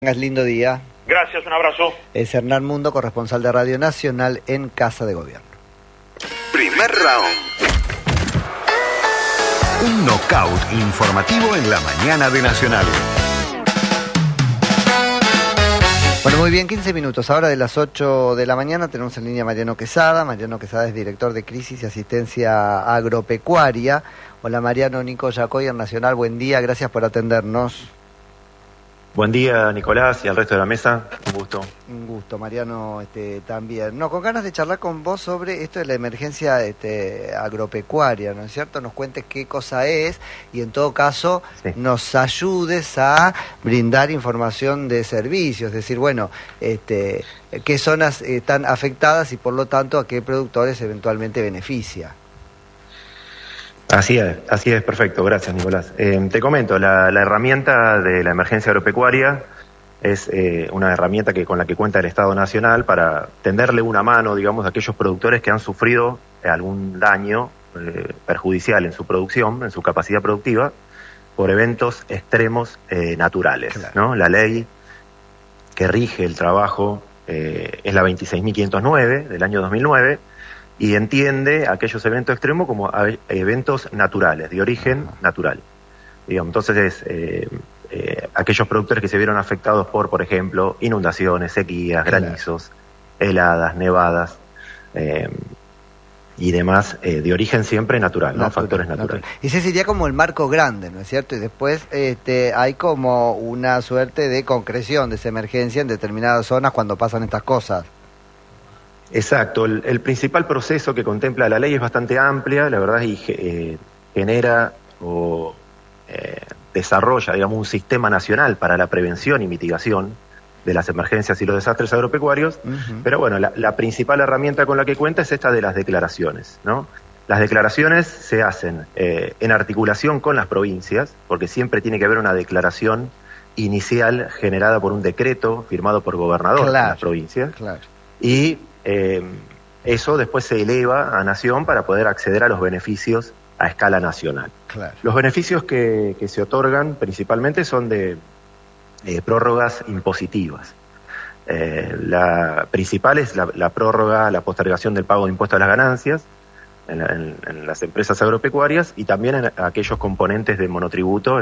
Tengas lindo día. Gracias, un abrazo. Es Hernán Mundo, corresponsal de Radio Nacional en Casa de Gobierno. Primer round. Un knockout informativo en la mañana de Nacional. Bueno, muy bien, 15 minutos. Ahora de las 8 de la mañana tenemos en línea a Mariano Quesada. Mariano Quesada es director de Crisis y Asistencia Agropecuaria. Hola Mariano, Nico Yacoy, Nacional, buen día, gracias por atendernos. Buen día, Nicolás, y al resto de la mesa. Un gusto. Un gusto, Mariano, también. No, con ganas de charlar con vos sobre esto de la emergencia agropecuaria, ¿no es cierto? Nos cuentes qué cosa es y en todo caso Sí. nos ayudes a brindar información de servicios, es decir, bueno, qué zonas están afectadas y por lo tanto a qué productores eventualmente beneficia. Así es, perfecto, gracias, Nicolás. Te comento, la herramienta de la emergencia agropecuaria es una herramienta con la que cuenta el Estado Nacional para tenderle una mano, digamos, a aquellos productores que han sufrido algún daño perjudicial en su producción, en su capacidad productiva, por eventos extremos naturales, Claro. ¿no? La ley que rige el trabajo es la 26.509 del año 2009, y entiende aquellos eventos extremos como eventos naturales, de origen natural. Digamos, entonces, aquellos productores que se vieron afectados por ejemplo, inundaciones, sequías, Claro. granizos, heladas, nevadas y demás, de origen siempre natural, ¿no? Factores naturales. Ese sería como el marco grande, ¿no es cierto? Y después hay como una suerte de concreción de esa emergencia en determinadas zonas cuando pasan estas cosas. Exacto, el principal proceso que contempla la ley es bastante amplia, la verdad, y genera o desarrolla, digamos, un sistema nacional para la prevención y mitigación de las emergencias y los desastres agropecuarios. Uh-huh. Pero bueno, la principal herramienta con la que cuenta es esta de las declaraciones, ¿no? Las declaraciones se hacen en articulación con las provincias, porque siempre tiene que haber una declaración inicial generada por un decreto firmado por gobernador de las provincias. Claro. Y eso después se eleva a nación para poder acceder a los beneficios a escala nacional. Claro. Los beneficios que se otorgan principalmente son de prórrogas impositivas. La principal es la prórroga, la postergación del pago de impuestos a las ganancias en las empresas agropecuarias y también en aquellos componentes de monotributo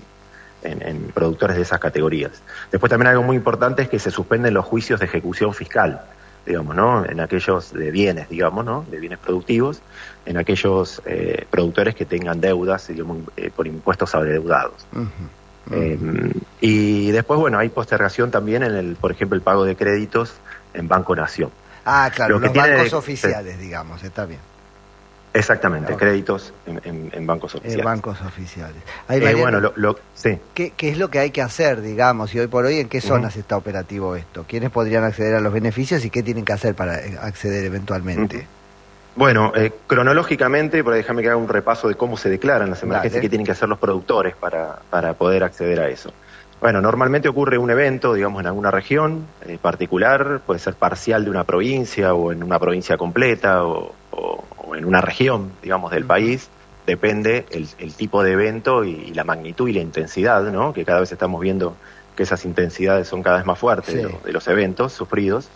en productores de esas categorías. Después también algo muy importante es que se suspenden los juicios de ejecución fiscal, digamos, ¿no? En aquellos de bienes, digamos, ¿no? De bienes productivos, en aquellos productores que tengan deudas, digamos, por impuestos adeudados. Uh-huh. Uh-huh. Y después, bueno, hay postergación también por ejemplo, el pago de créditos en Banco Nación. Ah, claro, los tiene bancos oficiales, digamos, está bien. Exactamente, Okay. Créditos en bancos oficiales. Bancos oficiales. Ahí, Mariano, bueno, sí. ¿Qué es lo que hay que hacer, digamos, y hoy por hoy en qué zonas está operativo esto? ¿Quiénes podrían acceder a los beneficios y qué tienen que hacer para acceder eventualmente? Bueno, cronológicamente, por ahí déjame que haga un repaso de cómo se declaran las emergencias que tienen que hacer los productores para poder acceder a eso. Bueno, normalmente ocurre un evento, digamos, en alguna región particular, puede ser parcial de una provincia o en una provincia completa o en una región, digamos, del país. Depende el tipo de evento y la magnitud y la intensidad, ¿no? Que cada vez estamos viendo que esas intensidades son cada vez más fuertes, sí, de los eventos sufridos.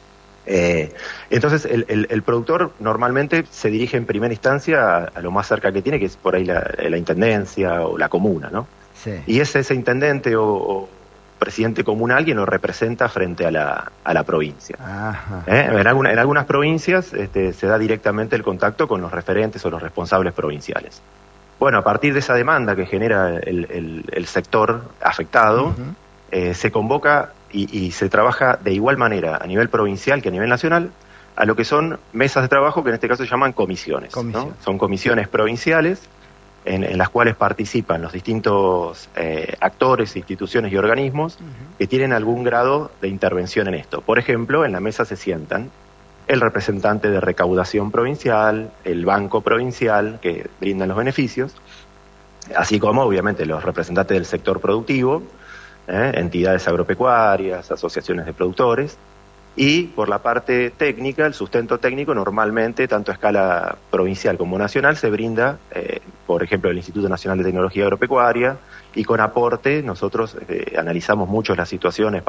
Entonces el productor normalmente se dirige en primera instancia a lo más cerca que tiene, que es por ahí la intendencia o la comuna, ¿no? Sí. Y es ese intendente o presidente comunal quien lo representa frente a la provincia. Ajá. En algunas provincias se da directamente el contacto con los referentes o los responsables provinciales. Bueno, a partir de esa demanda que genera el sector afectado, uh-huh, se convoca y se trabaja de igual manera a nivel provincial que a nivel nacional a lo que son mesas de trabajo, que en este caso se llaman comisiones, ¿no? Son comisiones provinciales en las cuales participan los distintos actores, instituciones y organismos uh-huh, que tienen algún grado de intervención en esto. Por ejemplo, en la mesa se sientan el representante de recaudación provincial, el banco provincial que brindan los beneficios, así como obviamente los representantes del sector productivo, entidades agropecuarias, asociaciones de productores, Y por la parte técnica, el sustento técnico normalmente, tanto a escala provincial como nacional, se brinda, por ejemplo, el Instituto Nacional de Tecnología Agropecuaria, y con aporte nosotros analizamos mucho las situaciones